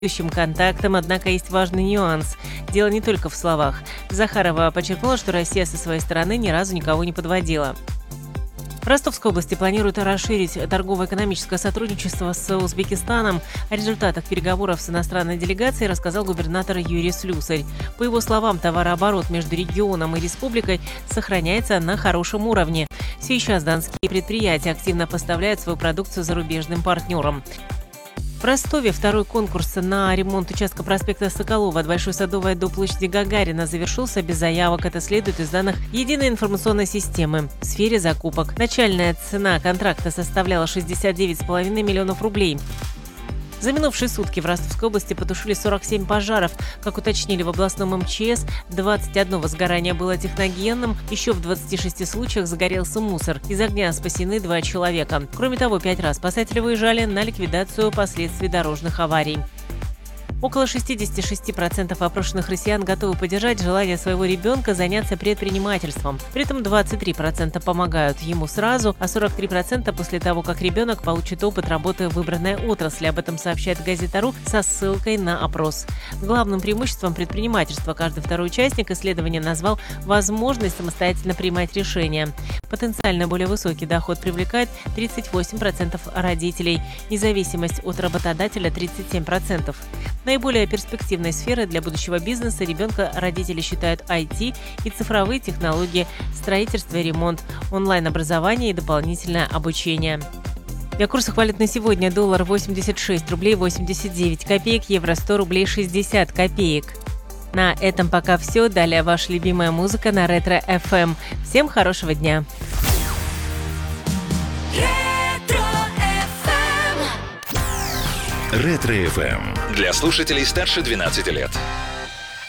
будущим контактам, однако есть важный нюанс. Дело не только в словах. Захарова подчеркнула, что Россия со своей стороны ни разу никого не подводила. В Ростовской области планируют расширить торгово-экономическое сотрудничество с Узбекистаном. О результатах переговоров с иностранной делегацией рассказал губернатор Юрий Слюсарь. По его словам, товарооборот между регионом и республикой сохраняется на хорошем уровне. Сейчас донские предприятия активно поставляют свою продукцию зарубежным партнерам. В Ростове второй конкурс на ремонт участка проспекта Соколова от Большой Садовой до площади Гагарина завершился без заявок. Это следует из данных единой информационной системы в сфере закупок. Начальная цена контракта составляла 69,5 миллионов рублей. За минувшие сутки в Ростовской области потушили 47 пожаров. Как уточнили в областном МЧС, 21 возгорание было техногенным, еще в 26 случаях загорелся мусор. Из огня спасены 2 человека. Кроме того, 5 раз спасатели выезжали на ликвидацию последствий дорожных аварий. Около 66% опрошенных россиян готовы поддержать желание своего ребенка заняться предпринимательством. При этом 23% помогают ему сразу, а 43% после того, как ребенок получит опыт работы в выбранной отрасли. Об этом сообщает газета.ру со ссылкой на опрос. Главным преимуществом предпринимательства каждый второй участник исследования назвал возможность самостоятельно принимать решения. Потенциально более высокий доход привлекает 38% родителей, независимость от работодателя 37%. Наиболее перспективной сферой для будущего бизнеса ребенка родители считают IT и цифровые технологии, строительство и ремонт, онлайн-образование и дополнительное обучение. О курсах валют на сегодня: доллар 86 рублей 89 копеек, евро 100 рублей 60 копеек. На этом пока все. Далее ваша любимая музыка на Ретро FM. Всем хорошего дня! Ретро FM для слушателей старше 12 лет.